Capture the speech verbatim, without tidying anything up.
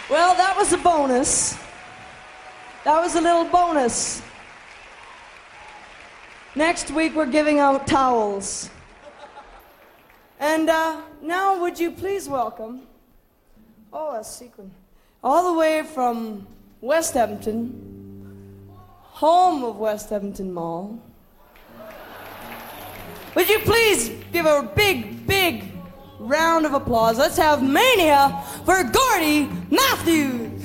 Well, that was a bonus. That was a little bonus. Next week we're giving out towels. And uh, now would you please welcome, oh, a sequin, all the way from West Edmonton, home of West Edmonton Mall. Would you please give a big, big round of applause? Let's have Mania for Gordy Matthews.